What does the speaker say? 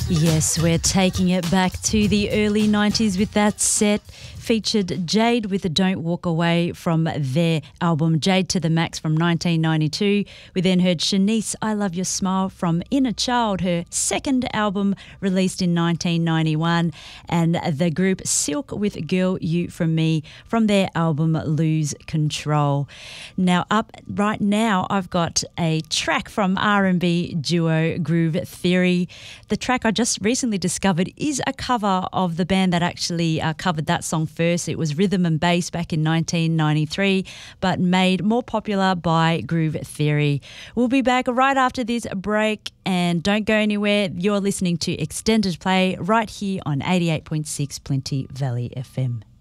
Yes, we're taking it back to the early 90s with that set. Featured Jade with the Don't Walk Away from their album Jade to the Max from 1992. We then heard Shanice, I Love Your Smile from Inner Child, her second album released in 1991. And the group Silk with Girl You From Me from their album Lose Control. Now up right now I've got a track from R&B duo Groove Theory. The track I just recently discovered is a cover of the band that actually covered that song first. It was Rhythm and Bass back in 1993, but made more popular by Groove Theory. We'll be back right after this break, and don't go anywhere. You're listening to Extended Play right here on 88.6 Plenty Valley FM.